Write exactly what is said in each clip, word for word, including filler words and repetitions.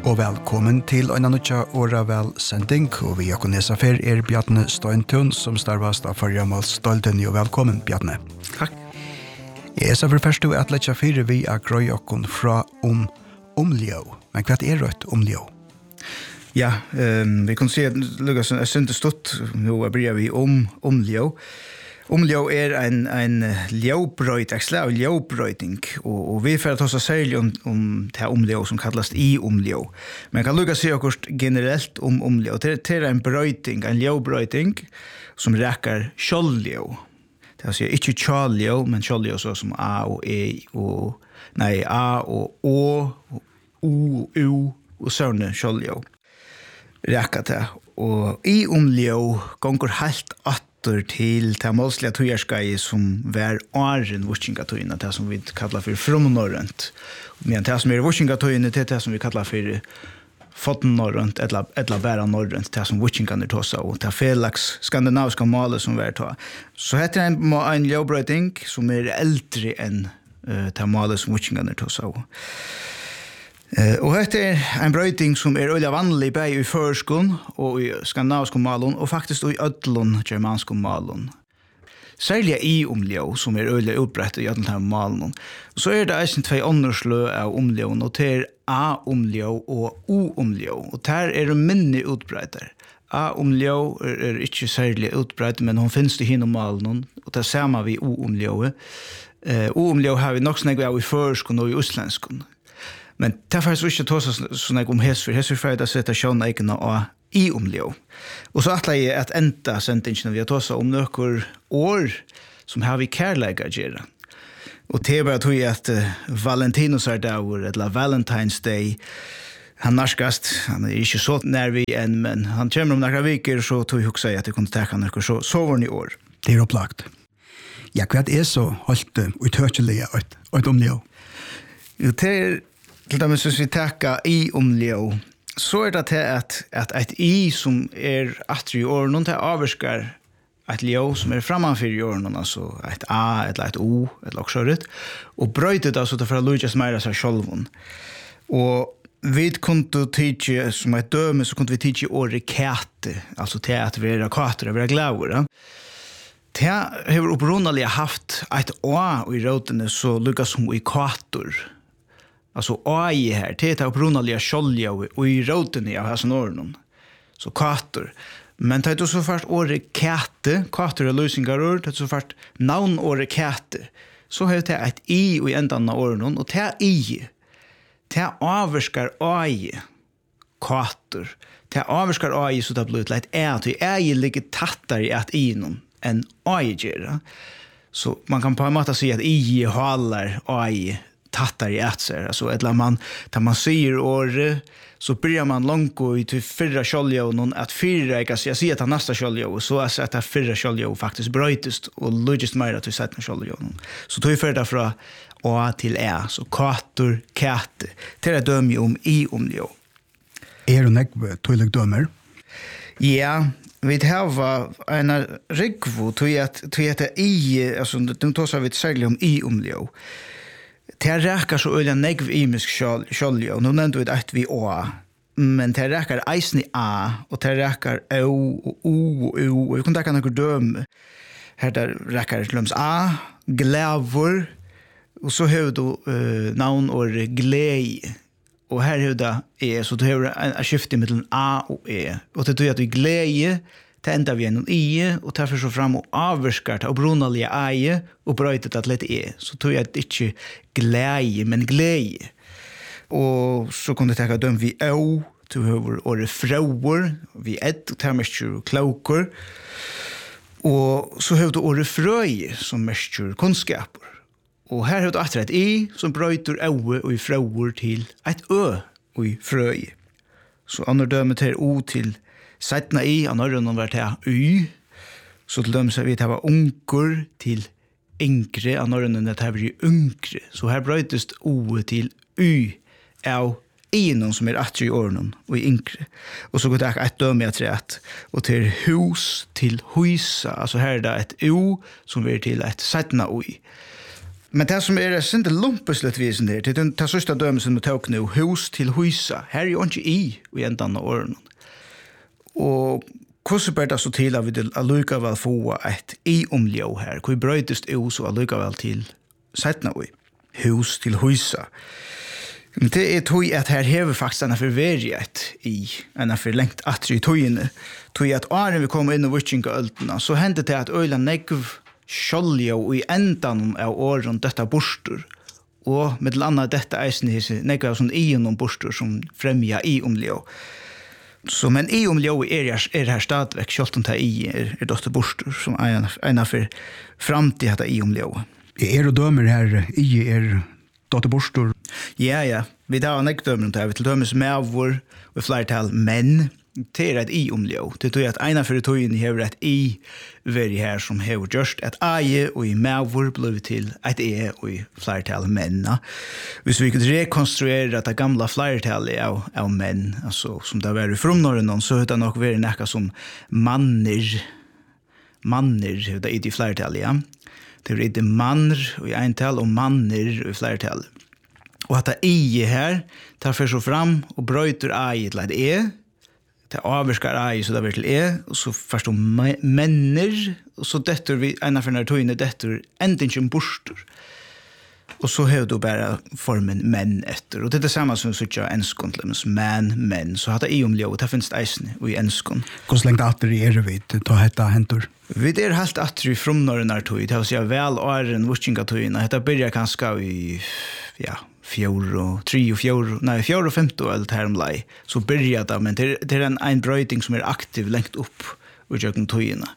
Og velkommen til en nødja åra vel sending, og vi akkur nesa fer er Bjarne Støyntun, som starvast av Farjamåls Stolten, og velkommen, Bjarne. Takk. Jeg er så for først at letja fire vi er grøy okkon fra om omljø. Men hva er rødt omljø? Ja, um, vi kan si at Lukas er synt stått, nå bryr vi om omljø. Omljø er en, en ljøbrøyt, en slag ljøbrøyting, og, og vi får ta oss særlig om, om det omljø som kallas i omljø. Men kan Lukas si akkurat generelt om omljø. Det, det er en brøyting, en ljøbrøyting, som rekker kjøljø. Det vil si ikke kjøljø, men kjøljø så som A og E, og, nei, A og Å, og O, U, og sånne kjøljø. Rekker det. Og i omljø gonger helt at til det målslige tøyerskai som var åren vurskingatøyene, det som vi kallar for fromnorrent. Men det som er vurskingatøyene, det er det som vi kallar for fotnorrent, eller, eller bæra norrent, det som vurskingatøyene tåsa, og det er felaks skandinaviska malet som vi er ta. Så heter det en, en ljøbrøyting som er eldre enn uh, det malet som vurskingatøyene tåsa. Uh, og dette er en brøyting som er øyla vanlig både i førskon og i skandinavisk malon og faktisk i ødlun germansk malon. Særlig i omljø som er øyla utbrett i ødlun malon. Så er det eisen tvei ånderslø av omljøen, og det er A-omljø og O-omljø, og der er det minne utbretter. A-omljø er, er ikke særlig utbrett, men hun finnes det hinnom malon, og det ser vi O-omljøet. Uh, O-omljø har vi nok snakket av i førskon og i østlandskon. Men det er faktisk ikke tås sånn jeg om hesfer. Hesfer for å sette sjåneikene av i omljø. Og så atler jeg at enda sendingen vi har tås om noen år som har vi kærleika gjøre. Og det er bare tog at uh, Valentinos er dager, eller Valentine's Day, han narskast, han er ikke så nær vi enn, men han kommer om noen viker, så tog jeg også at jeg kunne takke noen så, så var han i år. Det er opplagt. Ja, hva er så holdt utøkelig et, et omljø? Jo, det er til dømes hvis vi takker i omljø, så er det til at, at et i som er atri i åren, det avvirker et ljø som er framanfyr i åren, altså et A, eller et O, eller oksjøret, og brøytet det så det for å lukes mer av seg sjølven. Og vi kunne tidsi, som et døme, så kunne vi tidsi året kæte, altså til at vi er kater, vi er glæver. Det har opprunnelige haft et A i rådene, så lukes som i kater. Altså ai her, det er opprunnelige skjolja og i rådene av hans åren. Så kater. Men det er så først året kæte, kater er løsingarord, det er så først navnåret kæte. Så har det et i i endan av åren, og det er i. Det er avvirskar ai, kater. Det er avvirskar ai, så det blir et leit et, og ei ligger tattar i et i noen enn ai gjør. Så man kan på en måte si at i halar ai, tattar i ätser. Alltså ett man där man säger året så börjar man långt i till förra skölja och någon att förra jag ska säga att nästa skölja och så är att förra skölja faktiskt brötest och logist mer att sätta skölja. Så tog för därför A till Ä så katter katte till det döm om i omljö. Är det näck tydlig dömer? Ja, vi har en rigvo tog att tog att i alltså de tar så vi särskilt om i omljö. Det räcker så öliga negv imisk skjolja, och nu nämnde vi att vi A, men det räcker eisen i A, och det räcker O, och O, och O, och vi kan ta några döm. Här där räcker det löms A, glävor, och så har du uh, navn och gläj, och här har du E, så du har en skifte mellan A och E, och det är att du gläj, det enda vi en I, og derfor så fram og avvirskar det opprunnelige eie, og brøytet at litt E. Så tog jeg at ikke gleie, men gleie. Og så kunne jeg tenke dem vi au, til høver året frauer, vi ett, og til mestjer kloker. Og så høver du året frøy, som mestjer kunnskaper. Og her høver du etter et I, som brøyter aue og i frauer til et Ø og i frøy. Så andre dømet er O til Settna i, han har noen vært her Y, så til dem så vi tar unker til yngre, han har noen vært her yngre. Så her brøytes O til Y av I noen som er atre i åren og i yngre. Og så går det et døme jeg trett, og til hus til husa, altså her er det et O som blir til et settna O. Men det som är inte lumpesligt vis där, det är det sista dömen som vi tog nu, hus till husa. Här är ju inte i i ändan av åren. Och hvordan bør det så til at vi allikevel få et i-omljø her? Hvor brøytes det jo så allikevel til settene vi? Hus til husa. Det er tog at her hever faktisk en forverighet i, en for lengt atre i togene. Tog at åren vi kommer inn i Vitsjinga-øltene, så hendte det at øyla negv skjolje og i endan av åren dette borster. Og med til annet dette eisen hese negv av sånn i-om borster som fremja i-omljø. Så men i om Leo är är är här stadväck skjulten ta i är är dotter borster som en en för framtid heter i om Leo. Är det dömer här i är dotter borster? Ja ja, vi tar en dömer där vi till dömes med vår och flertal men det är ett i om Leo. Det tror jag att ena för tojen i har ett i very här som har just ett aje och i med vår blev till ett e och i flertal män. Hvis vi kunde rekonstruera det gamla flertalet av av män alltså som det var från norrön så hade nog varit näka som manner manner det är i flertal ja. Det är det manner och i ental och manner i flertal. Och att det i här tar för så fram och bryter aje till ett e. Det avskar ei så det blir til e, og så først om menner, og så detter vi ena for når togene detter endingen borster. Og så har du bare formen menn etter. Og det er det samme som sier enskon til dem, men, men. Så hadde jeg om lov, det finnes eisen i enskon. Hvordan lenge atter er vi til å hette hentor? Vi er helt atter i fromnårene tog, det vil si vel åren vurtsingatogene. Dette begynner kanskje i, ja, fjord og tre og fjord, nei, fjord og femte og alt her om lei, så byrja det, men det, det er en, en brøyting som er aktiv lengt opp og gjør togene.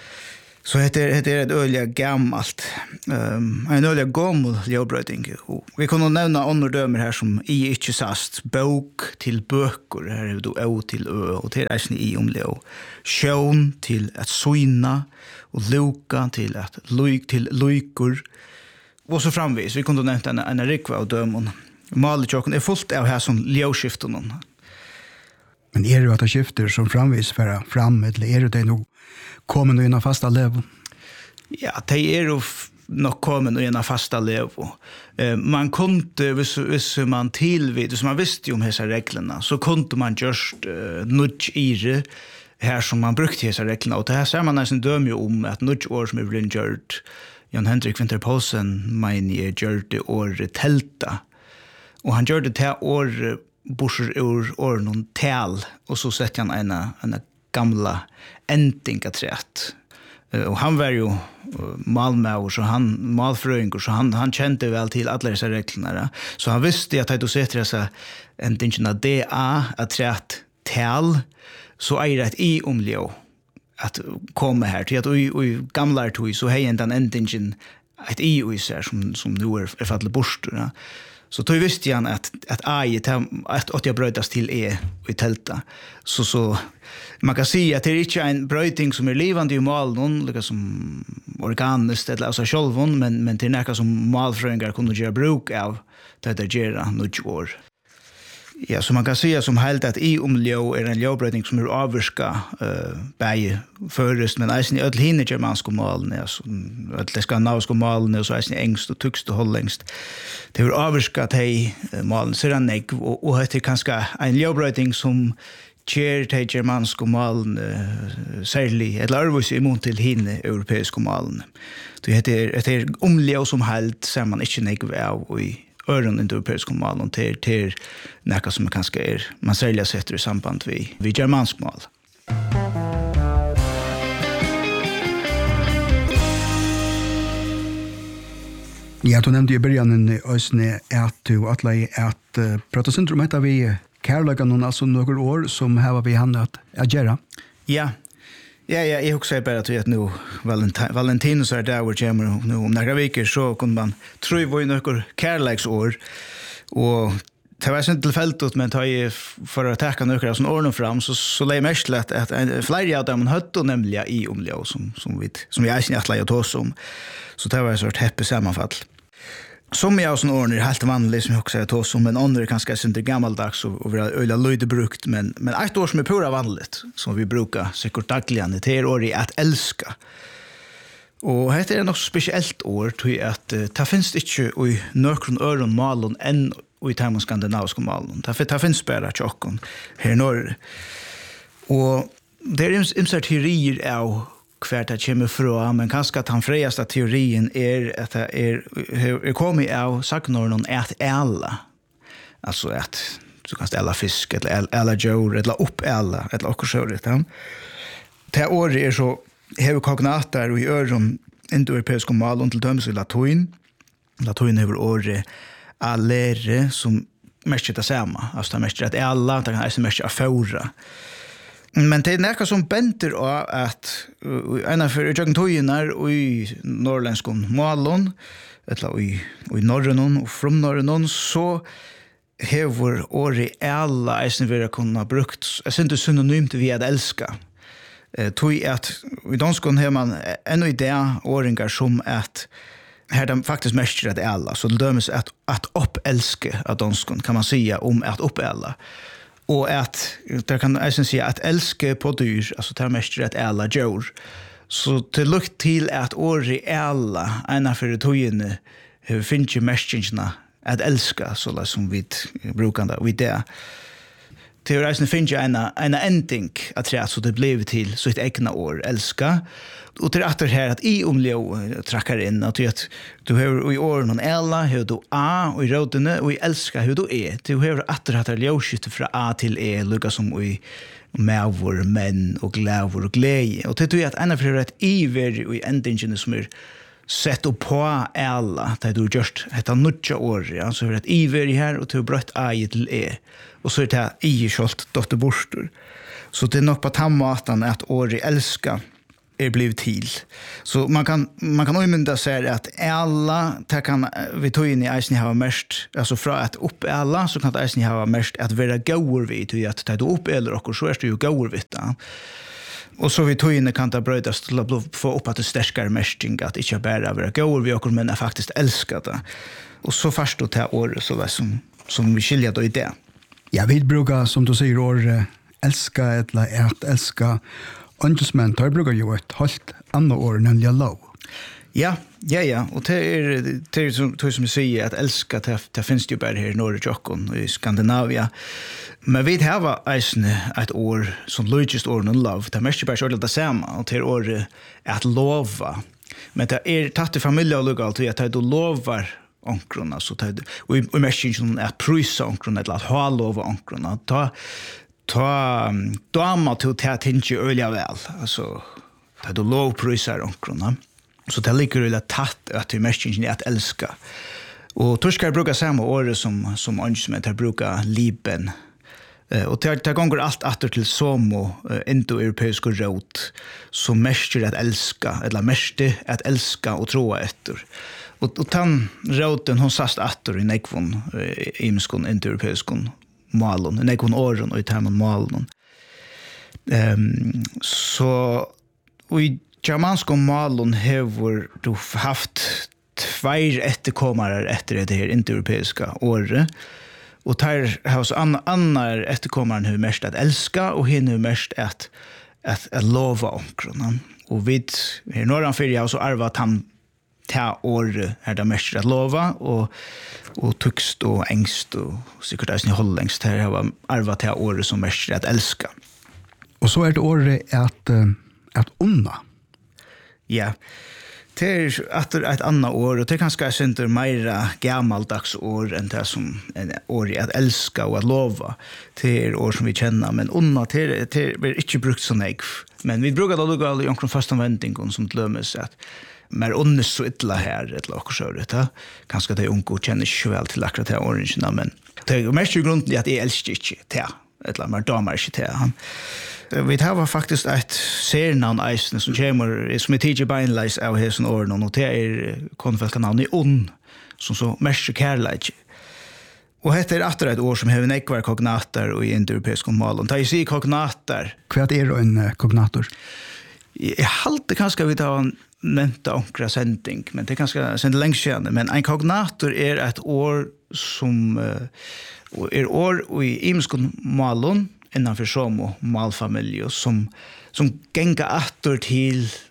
Så det er, det er et øyelig gammalt, um, en øyelig gammel ljøbrøyting. Vi kan nevne andre dømer her som i ikke sast, bok til bøker, her er det å til ø, og det er eisen i omløy. Sjøn til et søyna, og luka til et lyk til lykur, og så framvis, vi kunne nevnt en, en rikva av dømen. Maletjokken er fullt av her som ljøskiften. Men er det at det skifter som framvis for fram, eller er det nå kommet inn av fasta lev? Ja, det er jo nok kommet inn av fasta lev. Eh, man kunde, hvis, hvis man tilvid, hvis man visste om disse reglene, så kunde man just uh, nudge ire her som man brukte disse reglene. Og det her ser man nesten døm jo om at nudge år som er blitt gjort. Jan Henrik Winter Poulsen mener jeg gjør det året telta. Og han gjør det til året borser ur året noen tel, og så setter han en, en gamla endingatrætt. Og han var jo malmauer, så han, malfrøyinger, så han, han kjente vel til alle disse reglene. Så han visste at du setter disse endingene D A, at trætt tel, så er det et i omljø att komma här till att i i gamla tog så hej den endingen ett i och så som som nu är är fallet borster. Så tog visste han att att ai att att jag brötas till e i tälta. Så så man kan säga att det är inte en brötning som är levande i mal någon lika som organiskt eller alltså självon men men det är något som malfröingar kunde göra bruk av det där gera något år. Ja, så man kan säga som helt att i omljö är en ljøbrøyting som är avvirka uh, bäge förrest, men eisen i öll hinne germanska malene, alltså öll det skandinaviska malene, så eisen i engst och tyckst och hålllängst. Det är avvirka till uh, malen, så är det negv, och, och det är kanske en ljøbrøyting som kjer til germanska malen uh, særlig, eller arvus imot til hinne europeiska malen. Det heter, det er omljö som helt ser man ikke negv av i öron inte europeiska mal och till till näka som kanske är man säljer sätter i samband vi vi germansk mal. Ja, du nämnde i början i Ösne att du alla är att uh, prata syndrom heter vi kärleka någon alltså några år som här var vi handlat att göra. Ja. Ja, ja, jag också bara att nu Valentin Valentin så är där och jamar nu om några veckor så kan man tro vad några kärleksår och det var inte tillfälligt men tar ju för att attacka några som ordnar fram så så lei mest lätt att flera av dem hade nämligen i omljö som som vi som jag inte att lägga oss om. Så det var ett sort happy sammanfall. Som jag som ordnar helt vanligt som jag också säger oss om men andra kanske är inte gammaldags och och öla löjde brukt men men ett år som är pura vanligt som vi brukar säkert dagligen det är år i att älska. Og dette er nok speciellt år, tror jeg at uh, det finnes ikke i nøkron øron malen enn i termen skandinaviske malen. Det, det finnes bare tjokken her i Norge. Og det er imser teorier av hver det kommer fra, men kanskje at han fredaste teorien er at det er, er kommet av saknåren at æla. Altså at du kan ställa fisk, eller æla djur, eller opp æla, eller okkur sjøret. Ja. Det året er så hever kognater og i øren indoeuropeiske malen til dømes i latuin. Latuin hever året a lære som mest det samme. Altså det er mest at æla, det kan eisen mest a fåra. Men det er nekka som benter av at en av fyrir jøkken tøyenar i norrlenskon malen, eller i, i norrenon og from norrenon, så hever året æla eisen vi har kunnet brukt. Jeg synes det er synonymt vi at elska. Eh, tog at i danskon har man ännu i det åringar som att här de faktiskt mestrar att alla så det dömes att att uppälska av danskon kan man säga om att uppälla och att det kan jag säga att älska på dyr alltså det mestrar att alla djur så till lukt till att åri alla ena för tojene finns ju mestringarna att älska så som vi brukar det vi det till reisen finns ju en en ending att säga så det blev till så ett egna år älska och till att det här att i omleo trackar in att du har i år någon ella hur du a och i rodene och i älska hur du är du har att det här ljóskifte från a till e lukka som i mavor men och glädje och glädje och det är att ena för att i ver i endingen som är sett upp på alla där du just heter nutja år ja så är det i ver här och du brött a till e och så är det i skolt dotter borstor så det är nog på tammatan att åri älska är blivit till så man kan man kan omynda säga att alla ta kan vi tog in i isen ha mest alltså från att upp alla så kan det isen ha mest att vara goer vid till att ta upp eller och så är det ju goer vid då och så vi tog in kan ta brödas till att få upp att det stärkar mesting att inte bara vara goer vid och men faktiskt älska det och så först då ta år så där som som vi skiljer då i det. Ja, vi brukar som du säger år älska eller att älska. Angelsmän tar brukar ju ett halt andra år nämligen lov. Ja, ja, ja. Och det är det är som det som säger att älska det, det finns ju bara här i norra Jokkon i Skandinavia. Men vi har eisen ett år som logist år och love. Det är mest bara så det samma och det år att lova. Men det är tatt i familj och legalt att du lovar onkrona så det och i mest att prisa onkrona eller att ha lova onkrona. Ta ta dama till att tänka öliga väl alltså ta du lovprisar onkrona så det ligger det tatt att du mest är att älska och tyskar brukar samma år som som angelsmän där brukar liben eh och det det går allt åter till somo indo-europeisk rot som mest är att älska eller mest att älska och tro efter och och tan roten hon sast åter i nekvon i mskon indo-europeiskon malen, en ekon åren og i termen malen. Um, så i germansk malen har du haft tveir etterkommare etter det her indoeuropeiska året, og der har så an, annar etterkommaren har mest at elska, og henne har mest at, at, at lova omkrona. Og vi her norran fyrir har så arvat han ta år är det mest att lova och och tyckst och ängst och säkert att ni håller längst här har arva ta år som mest att älska. Och så är det året att att unna. Ja. Det är att ett annat år och det kanske är inte mera gammaldags år än det som en år att älska och att lova. Det är år som vi känner men unna det det blir inte brukt så nek. Men vi brukar då lugga i omkring första vändningen som glömmes att mer onnes så illa här eller också så det kanske det unko känner sig väl till akkurat det orange men det är mest i grunden att jag älskar inte det eller mer damer inte det han vi har faktiskt ett sernamn isen som kommer som är teacher beinleis av hesen åren och det är konfessionalen i on som så mest kärlek och heter det att ett år som har nekvar kognater och i indoeuropeiska malen ta i sig kognater vad är en kognator jag halte kanske vi tar nämnda onkra sending, men det är ganska sen längst sedan. Men en kognator är ett år som uh, är år i imskon malon innanför som och malfamilj som som gänga åter till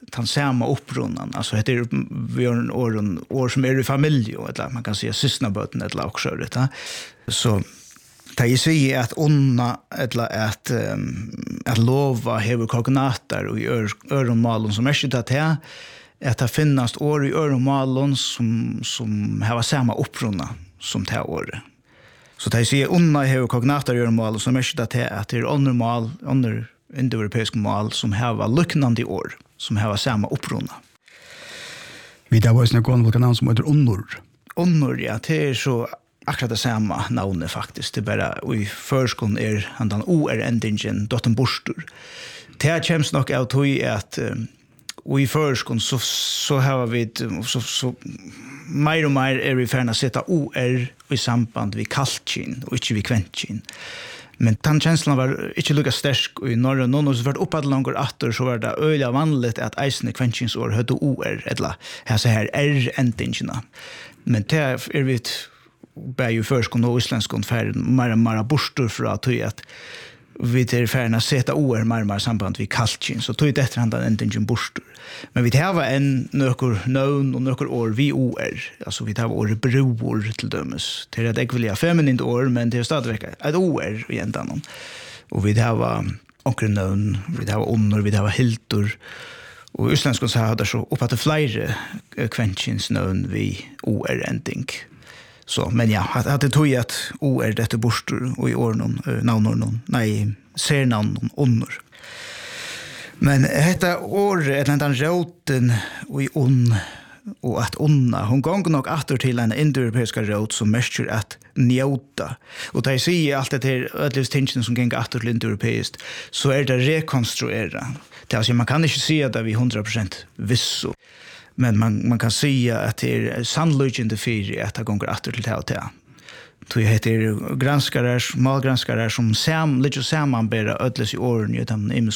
den samma upprunnan. Alltså det är vi har en år, år som är i familj, eller man kan säga systnaböten eller också. Så det jag säger att onna eller att, um, att lova hever kognater och i öronmalen som är inte det att det finns år i öronmalen som, som har samma upprunna som det året. Så det jag säger onna hever kognater i öronmalen som är inte det att det är under mal, under indoeuropeisk mal som har liknande år, som har samma upprunna. Vi där var ju några olika namn som heter Onnor. Onnor, ja, det är så akkurat det samma navnet faktiskt. Det är bara, och i förskon är han den O-R-endingen, dotten borstur. Det här känns nog av tog att och i förskon så, så har vi så, så mer och mer är vi färna att sätta O-R i samband vid kaltkin och inte vid kventkin. Men den känslan var inte lika stark i norra någon och så var det uppåt långt åter så var det öliga vanligt att eisne kventsinsår hade O R eller här så här R-endingarna. Men det är vi bär ju förskon och isländskon för mer och mer borstor för att att vi är färna att sätta O R mer och mer samband vid kaltkin. Så tog det efterhand en endingen borstor. Men vi har en nökor nön och nökor år vid O R. Alltså vi har år bror till dömes. Det är ett ekviliga feminint år, men det är stadigväck ett O R i ändan. Och vi har onkel nön, vi har onnor, vi har hiltor. Och isländskon så hade så uppåt det flera kventsins nön vid O R-ending. Så, men ja, att det tog att O R detta borstor och i år någon, navnor någon, nej, ser någon onnor. Men detta år är den råten och i on och att onna. Hon gånger nog åter till en indoeuropeiska råt som märker att njóta. Och det jag säger allt det här ödlivstingen som gånger åter till indoeuropeiskt så är det rekonstruera. Det alltså, man kan inte säga det vid hundra procent visso. Men man, man kan säga att det är sannolikt för att det gånger åter till det och det. Så jag heter granskare, malgranskare som sam, lite samman bara ödles i åren i de